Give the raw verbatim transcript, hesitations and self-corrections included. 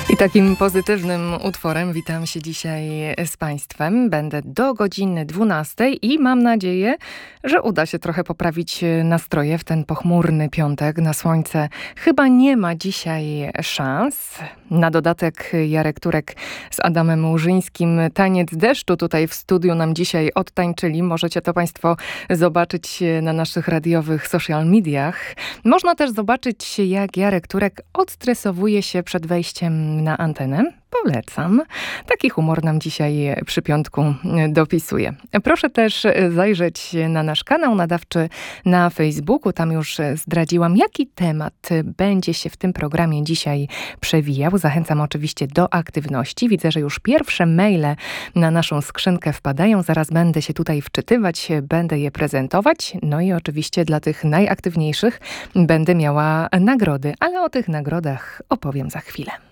I takim pozytywnym utworem witam się dzisiaj z Państwem. Będę do godziny dwunastej i mam nadzieję, że uda się trochę poprawić nastroje w ten pochmurny piątek. Na słońce chyba nie ma dzisiaj szans. Na dodatek Jarek Turek z Adamem Łużyńskim taniec deszczu tutaj w studiu nam dzisiaj odtańczyli. Możecie to Państwo zobaczyć na naszych radiowych social mediach. Można też zobaczyć, jak Jarek Turek odstresowuje się przed wejściem na antenę. Polecam. Taki humor nam dzisiaj przy piątku dopisuje. Proszę też zajrzeć na nasz kanał nadawczy na Facebooku. Tam już zdradziłam, jaki temat będzie się w tym programie dzisiaj przewijał. Zachęcam oczywiście do aktywności. Widzę, że już pierwsze maile na naszą skrzynkę wpadają. Zaraz będę się tutaj wczytywać, będę je prezentować. No i oczywiście dla tych najaktywniejszych będę miała nagrody, ale o tych nagrodach opowiem za chwilę.